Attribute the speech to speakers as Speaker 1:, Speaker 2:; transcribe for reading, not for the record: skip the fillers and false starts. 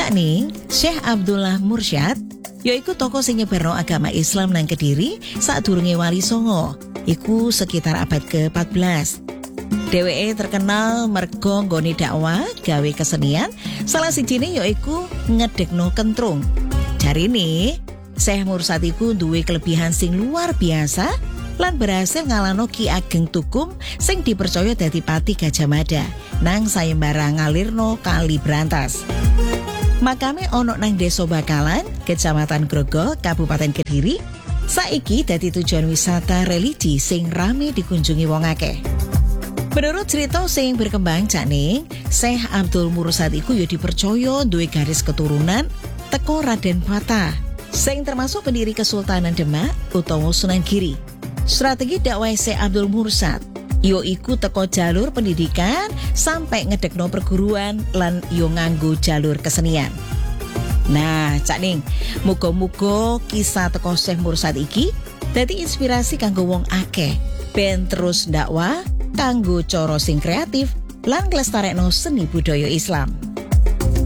Speaker 1: Cak Ning, Syekh Abdullah Mursyad yaiku tokoh sing nyebarno agama Islam nang Kediri sadurunge Wali Songo. Iku sekitar abad ke-14. Dheweke terkenal merga nggone dakwah gawe kesenian, salah sijine yaiku ngedekno kentrung. Jarine Syekh Mursyad iku duwe kelebihan sing luar biasa lan berhasil ngalahno Ki Ageng Tukum sing dipercaya dadi pati Gajah Mada nang sayembara ngalirno Kali Brantas. Makame ono nang Desa Bakalan, Kecamatan Grogol, Kabupaten Kediri. Saiki dadi tujuan wisata religi sing rame dikunjungi wong akeh. Menurut cerita sing berkembang Cak Ning, Syekh Abdul Mursyad iku ya dipercaya duwe garis keturunan teko Raden Patah, sing termasuk pendiri Kesultanan Demak utawa Sunan Giri. Strategi dakwah Syekh Abdul Mursyad yo iku teko jalur pendidikan sampai ngedekno perguruan lan yo nganggo jalur kesenian. Nah, Cak Ning, muga-muga kisah teko Syekh Mursyad iki dadi inspirasi kanggo wong akeh ben terus dakwah kanggo cara sing kreatif lan nglestarekno seni budaya Islam.